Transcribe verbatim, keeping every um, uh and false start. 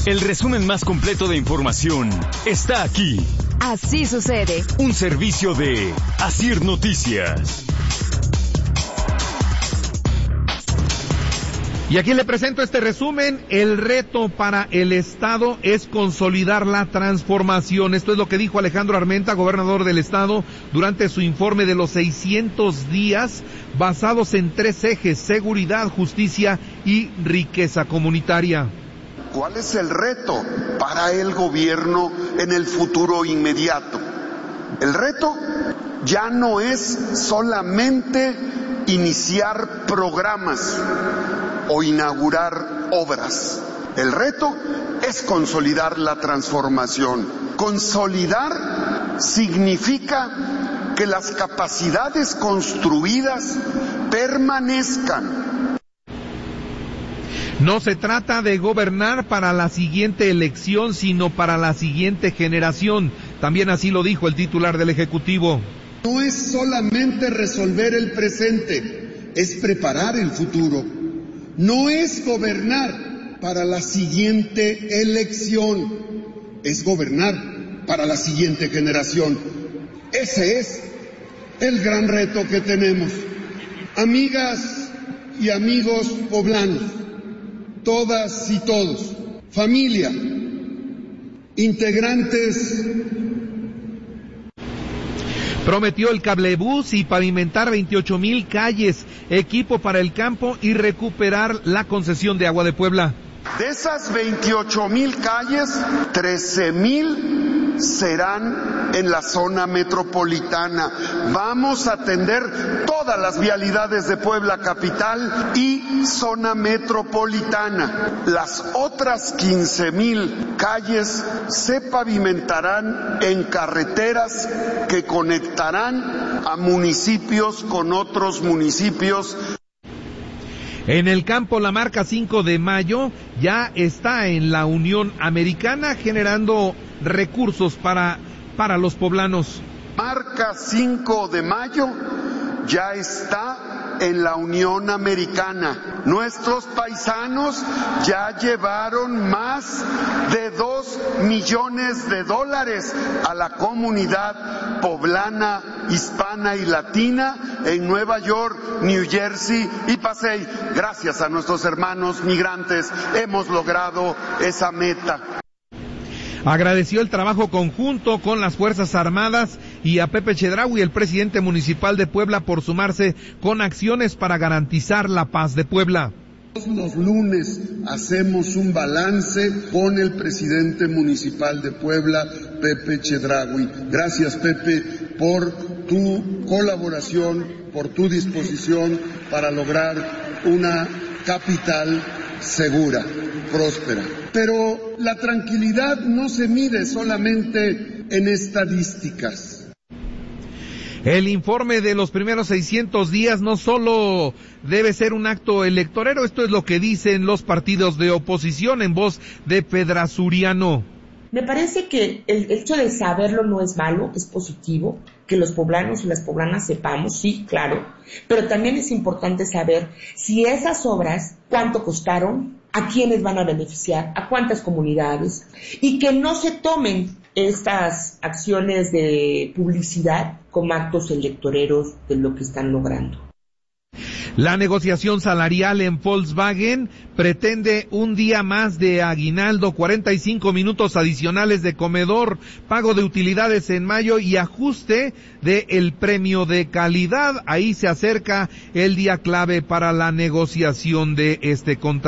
El resumen más completo de información está aquí. Así sucede. Un servicio de Asir Noticias. Y aquí le presento este resumen. El reto para el Estado es consolidar la transformación. Esto es lo que dijo Alejandro Armenta, gobernador del Estado, durante su informe de los seiscientos días, basados en tres ejes: seguridad, justicia y riqueza comunitaria. ¿Cuál es el reto para el gobierno en el futuro inmediato? El reto ya no es solamente iniciar programas o inaugurar obras. El reto es consolidar la transformación. Consolidar significa que las capacidades construidas permanezcan. No se trata de gobernar para la siguiente elección, sino para la siguiente generación. También así lo dijo el titular del Ejecutivo. No es solamente resolver el presente, es preparar el futuro. No es gobernar para la siguiente elección, es gobernar para la siguiente generación. Ese es el gran reto que tenemos. Amigas y amigos poblanos, todas y todos, familia, integrantes. Prometió el cablebús y pavimentar veintiocho mil calles, equipo para el campo y recuperar la concesión de agua de Puebla. De esas veintiocho mil calles, trece mil serán en la zona metropolitana. Vamos a atender todas las vialidades de Puebla capital y zona metropolitana. Las otras quince mil calles se pavimentarán en carreteras que conectarán a municipios con otros municipios. En el campo, la marca cinco de mayo ya está en la Unión Americana generando recursos para, para los poblanos. Marca cinco de mayo ya está en la Unión Americana. Nuestros paisanos ya llevaron más de dos millones de dólares a la comunidad poblana, hispana y latina en Nueva York, New Jersey y Pasay. Gracias a nuestros hermanos migrantes hemos logrado esa meta. Agradeció el trabajo conjunto con las Fuerzas Armadas y a Pepe Chedraui, el presidente municipal de Puebla, por sumarse con acciones para garantizar la paz de Puebla. Los lunes hacemos un balance con el presidente municipal de Puebla, Pepe Chedraui. Gracias, Pepe, por tu colaboración, por tu disposición para lograr una capital segura, próspera. Pero la tranquilidad no se mide solamente en estadísticas. El informe de los primeros seiscientos días no solo debe ser un acto electorero, esto es lo que dicen los partidos de oposición en voz de Pedrasuriano. Me parece que el hecho de saberlo no es malo, es positivo, que los poblanos y las poblanas sepamos, sí, claro, pero también es importante saber si esas obras, cuánto costaron, a quiénes van a beneficiar, a cuántas comunidades, y que no se tomen estas acciones de publicidad como actos electoreros de lo que están logrando. La negociación salarial en Volkswagen pretende un día más de aguinaldo, cuarenta y cinco minutos adicionales de comedor, pago de utilidades en mayo y ajuste del premio de calidad. Ahí se acerca el día clave para la negociación de este contrato.